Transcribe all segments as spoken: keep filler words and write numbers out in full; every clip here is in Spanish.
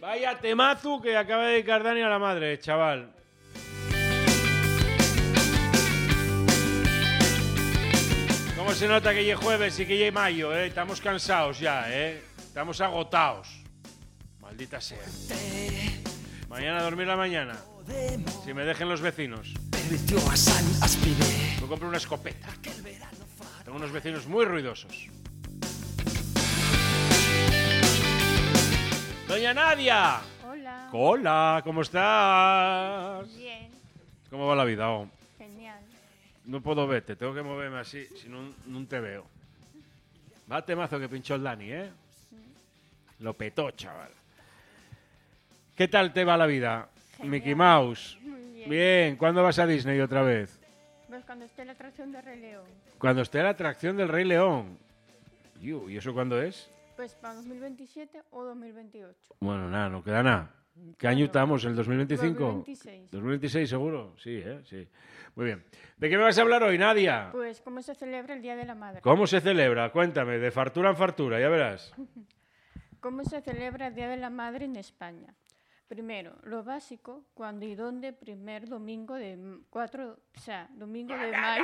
Vaya temazo que acaba de dedicar Dani a la madre, chaval. ¿Cómo se nota que ya es jueves y que ya es mayo, eh? Estamos cansados ya, eh. Estamos agotados. Maldita sea. Mañana a dormir la mañana. Si me dejen los vecinos. Me compro una escopeta. Tengo unos vecinos muy ruidosos. Doña Nadia. Hola. Hola, ¿cómo estás? Bien. ¿Cómo va la vida? Oh? Genial. No puedo verte, tengo que moverme así, si no, no te veo. Va temazo que pinchó el Dani, ¿eh? Mm. Lo petó, chaval. ¿Qué tal te va la vida? Genial. Mickey Mouse. Muy bien. Bien, ¿cuándo vas a Disney otra vez? Pues cuando esté la atracción del Rey León. Cuando esté la atracción del Rey León. ¿Y eso cuándo es? Pues para dos mil veintisiete o dos mil veintiocho. Bueno, nada, no queda nada. ¿Qué año estamos? ¿El dos mil veinticinco? dos mil veintiséis. ¿dos mil veintiséis seguro? Sí, ¿eh? Sí. Muy bien. ¿De qué me vas a hablar hoy, Nadia? Pues cómo se celebra el Día de la Madre. ¿Cómo se celebra? Cuéntame, de fartura en fartura, ya verás. ¿Cómo se celebra el Día de la Madre en España? Primero, lo básico, cuándo y dónde, primer domingo de cuatro, o sea, domingo de mayo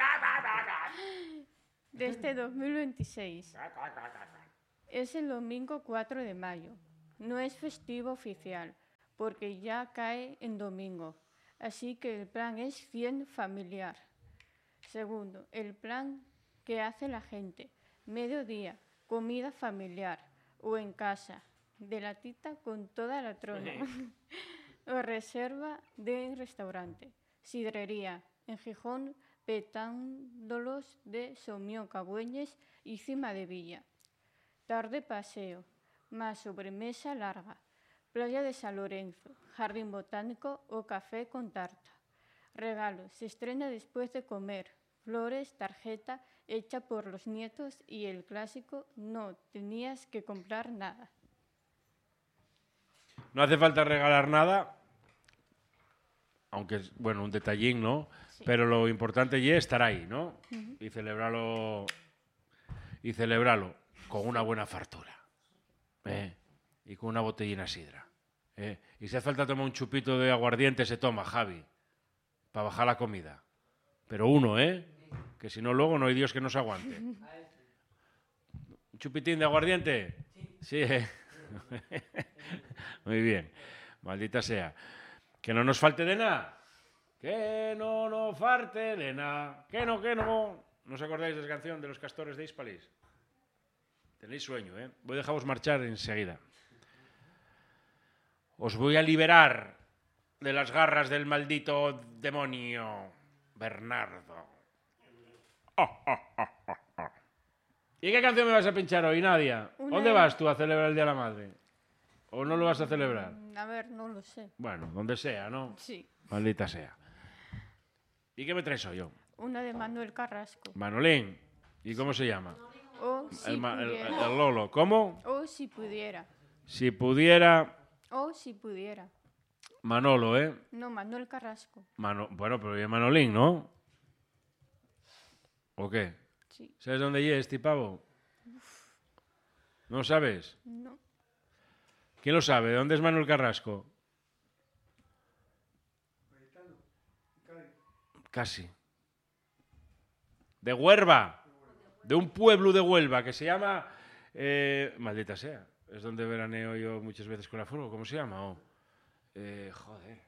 de este dos mil veintiséis. Es el domingo cuatro de mayo. No es festivo oficial, porque ya cae en domingo. Así que el plan es cien familiar. Segundo, el plan que hace la gente. Mediodía, comida familiar o en casa, de latita con toda la trona. O reserva de restaurante. Sidrería, en Gijón, Petándolos de Somió, Cabueñes y Cima de Villa. Tarde paseo, más sobremesa larga, playa de San Lorenzo, jardín botánico o café con tarta. Regalo, se estrena después de comer, flores, tarjeta hecha por los nietos y el clásico, no tenías que comprar nada. No hace falta regalar nada, aunque es, bueno, un detallín, ¿no? Sí. Pero lo importante ya es estar ahí, ¿no? Uh-huh. Y celebrarlo, y celebrarlo. Con una buena fartura. ¿Eh? Y con una botellina sidra. ¿Eh? Y si hace falta tomar un chupito de aguardiente, se toma, Javi. Para bajar la comida. Pero uno, ¿eh? Que si no, luego no hay Dios que nos aguante. ¿Un chupitín de aguardiente? Sí, ¿eh? Muy bien. Maldita sea. Que no nos falte de nada. Que no nos falte de nada. Que no, que no. ¿No os acordáis de esa canción de los Castores de Hispalis? Tenéis sueño, ¿eh? Voy a dejaros marchar enseguida. Os voy a liberar de las garras del maldito demonio Bernardo. Oh, oh, oh, oh, oh. ¿Y qué canción me vas a pinchar hoy, Nadia? Una... ¿Dónde vas tú a celebrar el Día de la Madre? ¿O no lo vas a celebrar? A ver, no lo sé. Bueno, donde sea, ¿no? Sí. Maldita sea. ¿Y qué me traes hoy yo? Una de Manuel Carrasco. Manolín. ¿Y cómo se llama? O si el, el, pudiera. el Lolo. ¿Cómo? O si pudiera. Si pudiera. O si pudiera. Manolo, ¿eh? No, Manuel Carrasco. Mano... Bueno, pero ya Manolín, ¿no? ¿O qué? Sí. ¿Sabes dónde es este pavo? Uf. ¿No sabes? No. ¿Quién lo sabe? ¿De dónde es Manuel Carrasco? Casi. De Huelva. De un pueblo de Huelva que se llama... Eh, maldita sea. Es donde veraneo yo muchas veces con la furgo. ¿Cómo se llama? Oh. Eh, joder.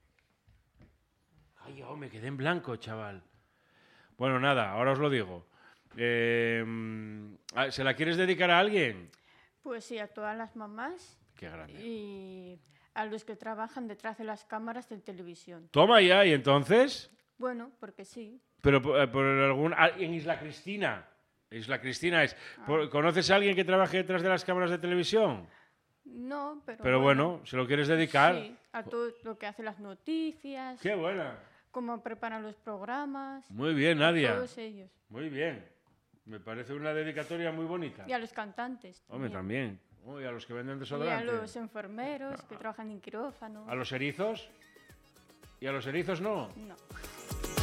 Ay, oh, me quedé en blanco, chaval. Bueno, nada, ahora os lo digo. Eh, ¿Se la quieres dedicar a alguien? Pues sí, a todas las mamás. Qué grande. Y a los que trabajan detrás de las cámaras de televisión. Toma ya, ¿y entonces? Bueno, porque sí. Pero por, por algún... En Isla Cristina. Isla Cristina es... Ah. ¿Conoces a alguien que trabaje detrás de las cámaras de televisión? No, pero... Pero bueno, bueno ¿se lo quieres dedicar? Sí, a todo lo que hace las noticias. ¡Qué buena! Cómo preparan los programas. Muy bien, Nadia. A todos ellos. Muy bien. Me parece una dedicatoria muy bonita. Y a los cantantes. Hombre, también. Oh, y a los que venden desodorante. Y a los enfermeros que trabajan en quirófano. ¿A los erizos? ¿Y a los erizos no? No.